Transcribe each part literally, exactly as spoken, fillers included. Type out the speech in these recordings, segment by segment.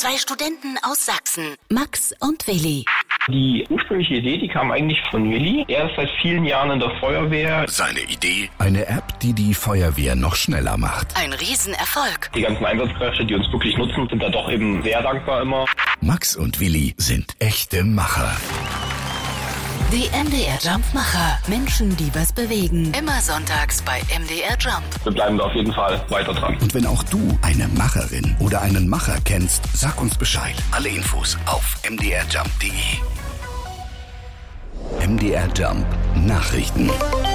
Zwei Studenten aus Sachsen, Max und Willi. Die ursprüngliche Idee, die kam eigentlich von Willi. Er ist seit vielen Jahren in der Feuerwehr. Seine Idee? Eine App, die die Feuerwehr noch schneller macht. Ein Riesenerfolg. Die ganzen Einsatzkräfte, die uns wirklich nutzen, sind da doch eben sehr dankbar immer. Max und Willi sind echte Macher. Die M D R Jump-Macher. Menschen, die was bewegen. Immer sonntags bei M D R Jump. Wir bleiben da auf jeden Fall weiter dran. Und wenn auch du eine Macherin oder einen Macher kennst, sag uns Bescheid. Alle Infos auf m d r jump punkt d e. M D R Jump Nachrichten.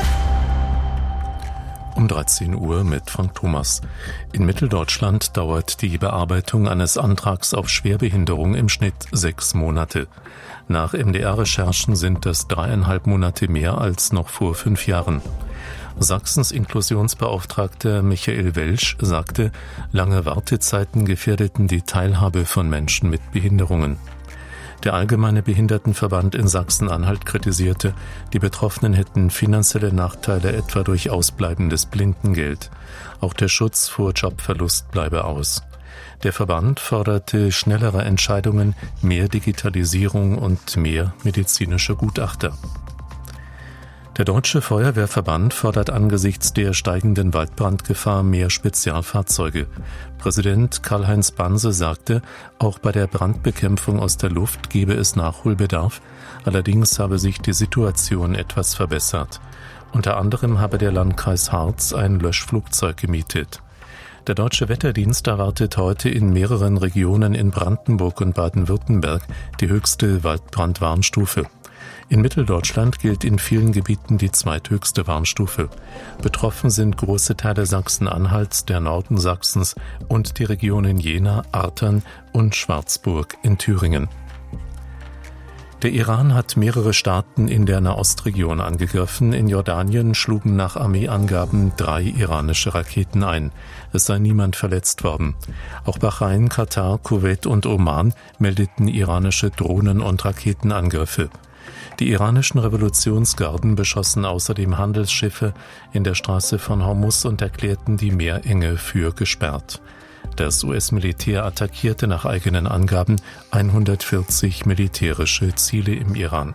Um dreizehn Uhr mit Frank Thomas. In Mitteldeutschland dauert die Bearbeitung eines Antrags auf Schwerbehinderung im Schnitt sechs Monate. Nach M D R-Recherchen sind das dreieinhalb Monate mehr als noch vor fünf Jahren. Sachsens Inklusionsbeauftragter Michael Welsch sagte, lange Wartezeiten gefährdeten die Teilhabe von Menschen mit Behinderungen. Der Allgemeine Behindertenverband in Sachsen-Anhalt kritisierte, die Betroffenen hätten finanzielle Nachteile etwa durch ausbleibendes Blindengeld. Auch der Schutz vor Jobverlust bleibe aus. Der Verband forderte schnellere Entscheidungen, mehr Digitalisierung und mehr medizinische Gutachter. Der Deutsche Feuerwehrverband fordert angesichts der steigenden Waldbrandgefahr mehr Spezialfahrzeuge. Präsident Karl-Heinz Banse sagte, auch bei der Brandbekämpfung aus der Luft gebe es Nachholbedarf. Allerdings habe sich die Situation etwas verbessert. Unter anderem habe der Landkreis Harz ein Löschflugzeug gemietet. Der Deutsche Wetterdienst erwartet heute in mehreren Regionen in Brandenburg und Baden-Württemberg die höchste Waldbrandwarnstufe. In Mitteldeutschland gilt in vielen Gebieten die zweithöchste Warnstufe. Betroffen sind große Teile Sachsen-Anhalts, der Norden Sachsens und die Regionen Jena, Artern und Schwarzburg in Thüringen. Der Iran hat mehrere Staaten in der Nahostregion angegriffen. In Jordanien schlugen nach Armeeangaben drei iranische Raketen ein. Es sei niemand verletzt worden. Auch Bahrain, Katar, Kuwait und Oman meldeten iranische Drohnen- und Raketenangriffe. Die iranischen Revolutionsgarden beschossen außerdem Handelsschiffe in der Straße von Hormuz und erklärten die Meerenge für gesperrt. Das U S-Militär attackierte nach eigenen Angaben hundertvierzig militärische Ziele im Iran.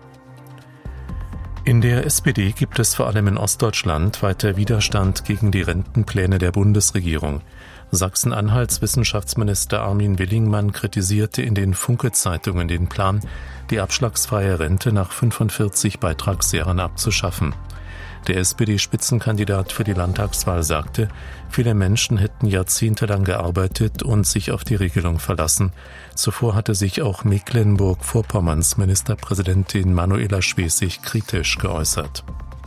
In der S P D gibt es vor allem in Ostdeutschland weiter Widerstand gegen die Rentenpläne der Bundesregierung. Sachsen-Anhalts Wissenschaftsminister Armin Willingmann kritisierte in den Funke-Zeitungen den Plan, die abschlagsfreie Rente nach fünfundvierzig Beitragsjahren abzuschaffen. Der S P D-Spitzenkandidat für die Landtagswahl sagte, viele Menschen hätten jahrzehntelang gearbeitet und sich auf die Regelung verlassen. Zuvor hatte sich auch Mecklenburg-Vorpommerns Ministerpräsidentin Manuela Schwesig kritisch geäußert.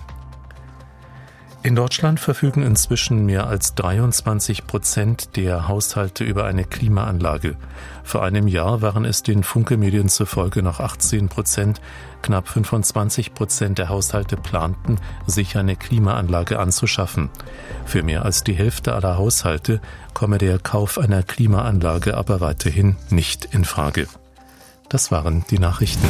In Deutschland verfügen inzwischen mehr als dreiundzwanzig Prozent der Haushalte über eine Klimaanlage. Vor einem Jahr waren es den Funke-Medien zufolge noch achtzehn Prozent. Knapp fünfundzwanzig Prozent der Haushalte planten, sich eine Klimaanlage anzuschaffen. Für mehr als die Hälfte aller Haushalte komme der Kauf einer Klimaanlage aber weiterhin nicht in Frage. Das waren die Nachrichten.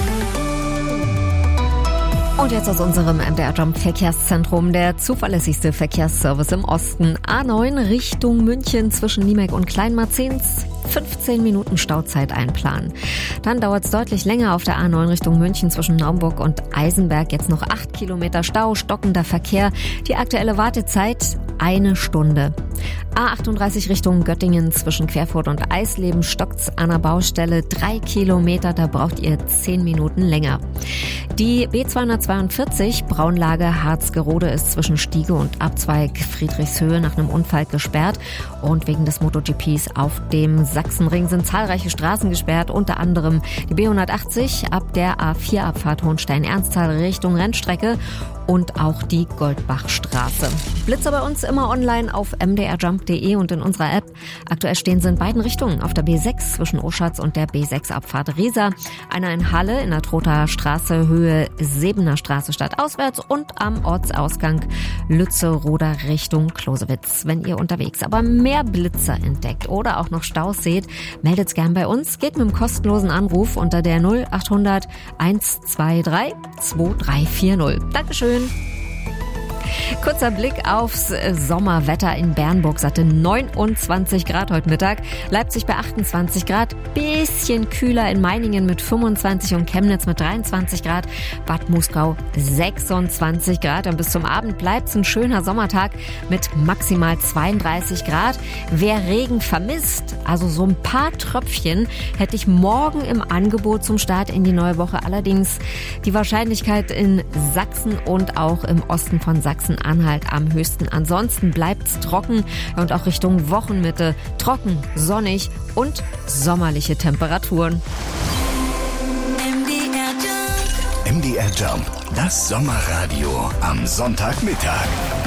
Und jetzt aus unserem M D R Jump Verkehrszentrum, der zuverlässigste Verkehrsservice im Osten. A neun Richtung München zwischen Niemek und Kleinmarzens. fünfzehn Minuten Stauzeit einplanen. Dann dauert es deutlich länger auf der A neun Richtung München zwischen Naumburg und Eisenberg. Jetzt noch acht Kilometer Stau, stockender Verkehr. Die aktuelle Wartezeit eine Stunde. A achtunddreißig Richtung Göttingen zwischen Querfurt und Eisleben stockt's an der Baustelle. Drei Kilometer, da braucht ihr zehn Minuten länger. Die B zweihundertzweiundvierzig Braunlage Harzgerode ist zwischen Stiege und Abzweig Friedrichshöhe nach einem Unfall gesperrt. Und wegen des MotoGPs auf dem Sachsenring sind zahlreiche Straßen gesperrt, unter anderem die B hundertachtzig ab der A vier Abfahrt Hohenstein-Ernsthal Richtung Rennstrecke und auch die Goldbachstraße. Blitzer bei uns immer online auf m d r jump punkt d e und in unserer App. Aktuell stehen sie in beiden Richtungen auf der B sechs zwischen Oschatz und der B sechs Abfahrt Riesa, einer in Halle in der Trothaer Straße Höhe Sebener Straße stadtauswärts und am Ortsausgang Lützeroder Richtung Closewitz, wenn ihr unterwegs aber mehr Blitzer entdeckt oder auch noch Staus seht, meldet's gern bei uns, geht mit dem kostenlosen Anruf unter der null achthundert eins zwei drei zwei drei vier null. Dankeschön. Kurzer Blick aufs Sommerwetter in Bernburg. Satte neunundzwanzig Grad heute Mittag. Leipzig bei achtundzwanzig Grad. Bisschen kühler in Meiningen mit fünfundzwanzig und Chemnitz mit dreiundzwanzig Grad. Bad Muskau sechsundzwanzig Grad. Und bis zum Abend bleibt es ein schöner Sommertag mit maximal zweiunddreißig Grad. Wer Regen vermisst, also so ein paar Tröpfchen, hätte ich morgen im Angebot zum Start in die neue Woche. Allerdings die Wahrscheinlichkeit in Sachsen und auch im Osten von Sachsen-Anhalt am höchsten. Ansonsten bleibt es trocken und auch Richtung Wochenmitte trocken, sonnig und sommerliche Temperaturen. M D R Jump, das Sommerradio am Sonntagmittag.